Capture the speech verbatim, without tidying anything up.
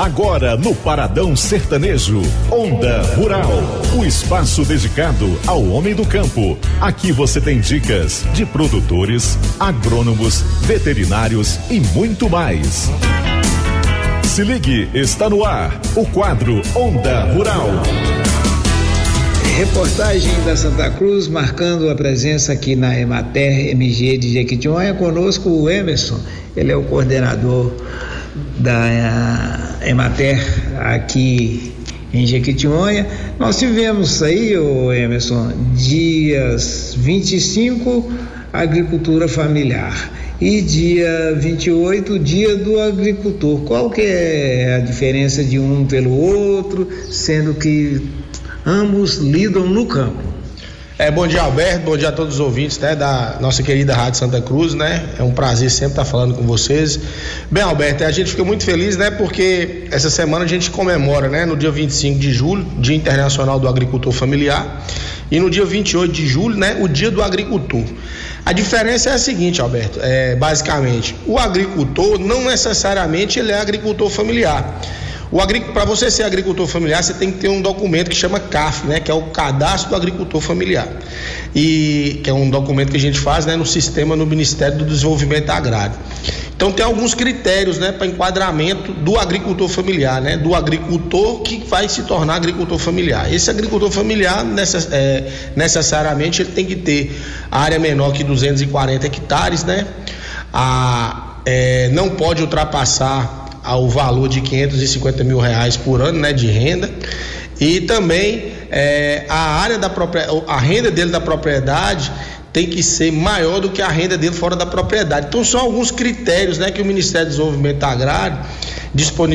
Agora no Paradão Sertanejo, Onda Rural, o espaço dedicado ao homem do campo. Aqui você tem dicas de produtores, agrônomos, veterinários e muito mais. Se ligue, está no ar, o quadro Onda Rural. Reportagem da Santa Cruz, marcando a presença aqui na Emater M G de Jequitinhonha. Conosco o Emerson, ele é o coordenador da Emater aqui em Jequitinhonha. Nós tivemos aí, o Emerson, dias vinte e cinco, agricultura familiar, e dia vinte e oito, dia do agricultor. Qual que é a diferença de um pelo outro, sendo que ambos lidam no campo? É, bom dia, Alberto, bom dia a todos os ouvintes, né, da nossa querida Rádio Santa Cruz, né? É um prazer sempre estar falando com vocês. Bem, Alberto, a gente fica muito feliz, né, porque essa semana a gente comemora, né, no dia vinte e cinco de julho, Dia Internacional do Agricultor Familiar, e no dia vinte e oito de julho, né, o Dia do Agricultor. A diferença é a seguinte, Alberto, é, basicamente, o agricultor não necessariamente ele é agricultor familiar. Para você ser agricultor familiar, você tem que ter um documento que chama C A F, né, que é o Cadastro do Agricultor Familiar, e que é um documento que a gente faz, né, no sistema no Ministério do Desenvolvimento Agrário. Então tem alguns critérios, né, para enquadramento do agricultor familiar, né, do agricultor que vai se tornar agricultor familiar. Esse agricultor familiar necess, é, necessariamente ele tem que ter área menor que duzentos e quarenta hectares, né, a, é, não pode ultrapassar ao valor de quinhentos e cinquenta mil reais por ano, né, de renda, e também é, a área da própria, a renda dele da propriedade tem que ser maior do que a renda dele fora da propriedade. Então são alguns critérios, né, que o Ministério do Desenvolvimento Agrário disponibiliza